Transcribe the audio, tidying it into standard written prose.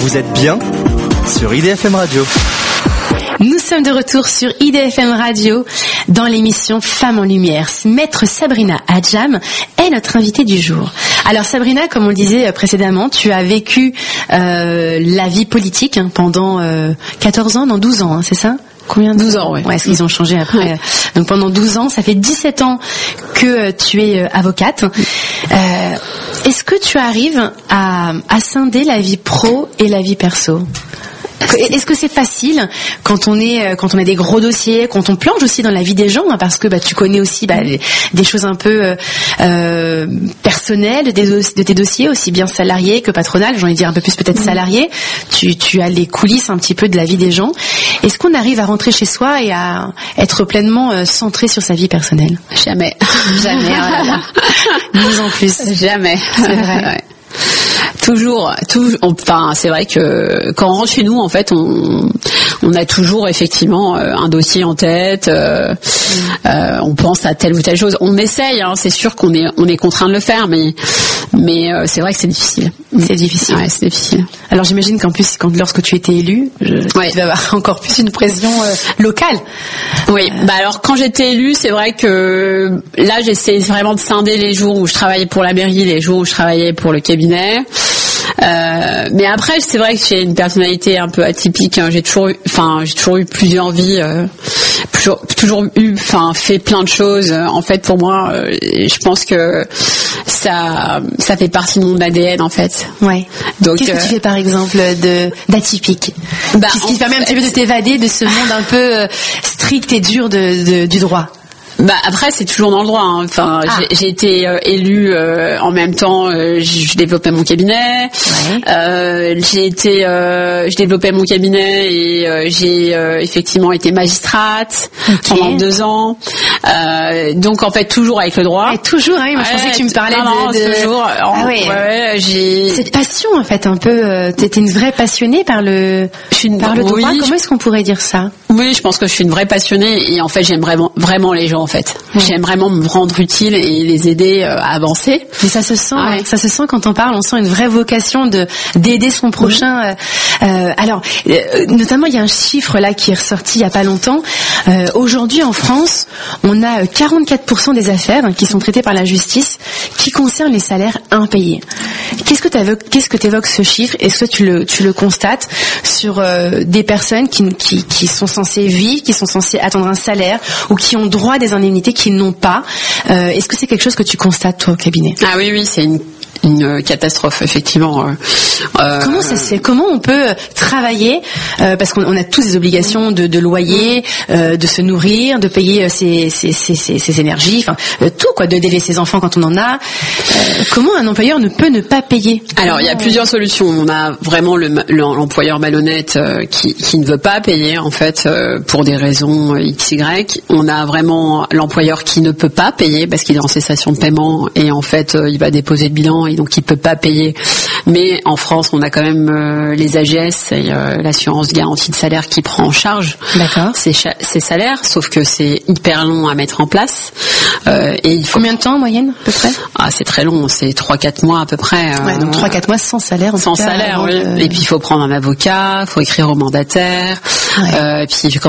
Vous êtes bien sur IDFM Radio. Nous sommes de retour sur IDFM Radio dans l'émission Femmes en Lumière. Maître Sabrina Adjam est notre invitée du jour. Alors Sabrina, comme on le disait précédemment, tu as vécu la vie politique pendant 14 ans, non 12 ans, c'est ça ? Combien 12 ans, oui. Ouais, est-ce qu'ils ont changé après ouais. Donc pendant 12 ans, ça fait 17 ans que tu es avocate. Est-ce que tu arrives à scinder la vie pro et la vie perso ? Est-ce que c'est facile quand on a des gros dossiers, quand on plonge aussi dans la vie des gens, parce que tu connais aussi des choses un peu personnelles de tes dossiers, aussi bien salariés que patronales, j'ai envie de dire un peu plus peut-être salariés. Tu as les coulisses un petit peu de la vie des gens. Est-ce qu'on arrive à rentrer chez soi et à être pleinement centré sur sa vie personnelle ? Jamais. Jamais. Oh là là. Nous en plus. Jamais. C'est vrai. Ouais. Toujours, enfin, c'est vrai que quand on rentre chez nous, en fait, on a toujours effectivement un dossier en tête. On pense à telle ou telle chose. On essaye, c'est sûr qu'on est contraint de le faire, mais c'est vrai que c'est difficile. C'est difficile. Ouais, c'est difficile. Alors j'imagine qu'en plus, lorsque tu étais élue, tu vas avoir encore plus une pression locale. Oui. Alors quand j'étais élue, c'est vrai que là, j'essayais vraiment de scinder les jours où je travaillais pour la mairie, les jours où je travaillais pour le cabinet. Mais après, c'est vrai que j'ai une personnalité un peu atypique. J'ai toujours eu plusieurs vies, fait plein de choses. En fait, pour moi, je pense que ça fait partie de mon ADN, en fait. Ouais. Donc, qu'est-ce que tu fais, par exemple, d'atypique? Qu'est-ce qui te permet un petit peu de t'évader de ce monde un peu strict et dur du droit? Après c'est toujours dans le droit. Enfin, j'ai été élue en même temps. Je développais mon cabinet. Ouais. Je développais mon cabinet et j'ai effectivement été magistrate pendant 2 ans. Donc en fait toujours avec le droit. Et toujours, hein. Moi je pensais que tu me parlais de toujours. J'ai cette passion en fait un peu. T'étais une vraie passionnée par le droit. Oui, comment est-ce qu'on pourrait dire ça? Oui, je pense que je suis une vraie passionnée et en fait j'aime vraiment les gens. En fait, j'aime vraiment me rendre utile et les aider à avancer. Mais ça se sent, ça se sent quand on parle. On sent une vraie vocation d'aider son prochain. Alors, notamment, il y a un chiffre là qui est ressorti il y a pas longtemps. Aujourd'hui, en France, on a 44% des affaires qui sont traitées par la justice qui concernent les salaires impayés. Qu'est-ce que t'évoques ce chiffre? Est-ce que tu le constates sur des personnes qui sont censées vivre, qui sont censées attendre un salaire ou qui ont droit à des indemnités qu'ils n'ont pas? Est-ce que c'est quelque chose que tu constates toi au cabinet? Ah oui, c'est une catastrophe effectivement. Comment ça se fait? Comment on peut travailler parce qu'on a tous des obligations de loyer, de se nourrir, de payer ses énergies, enfin tout quoi, de d'aider ses enfants quand on en a. Comment un employeur ne peut ne pas payer? Alors il y a plusieurs solutions. On a vraiment l'employeur malhonnête qui ne veut pas payer en fait pour des raisons XY. On a vraiment l'employeur qui ne peut pas payer parce qu'il est en cessation de paiement et en fait il va déposer le bilan et donc il peut pas payer. Mais en France, on a quand même les AGS, et, l'assurance garantie de salaire qui prend en charge ces salaires, sauf que c'est hyper long à mettre en place. Et il faut... Combien de temps en moyenne, à peu près? C'est très long, c'est 3-4 mois à peu près. Donc 3-4 mois sans salaire. Sans salaire, oui. Et puis il faut prendre un avocat, il faut écrire au mandataire. Ouais. Puis